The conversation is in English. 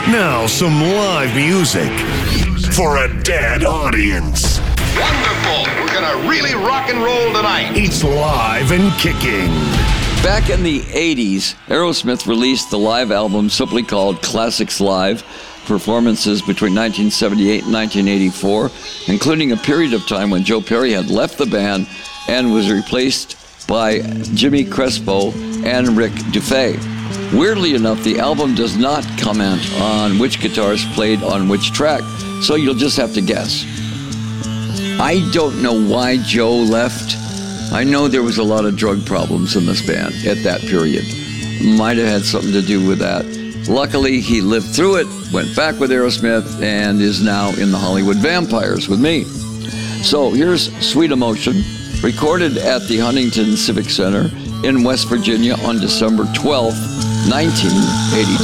Now, some live music for a dead audience. Wonderful. We're going to really rock and roll tonight. It's live and kicking. Back in the 80s, Aerosmith released the live album simply called Classics Live, performances between 1978 and 1984, including a period of time when Joe Perry had left the band and was replaced by Jimmy Crespo and Rick Dufay. Weirdly enough, the album does not comment on which guitars played on which track, so you'll just have to guess. I don't know why Joe left. I know there was a lot of drug problems in this band at that period. Might have had something to do with that. Luckily, he lived through it, went back with Aerosmith, and is now in the Hollywood Vampires with me. So here's Sweet Emotion, recorded at the Huntington Civic Center in West Virginia on December 12th, 1982.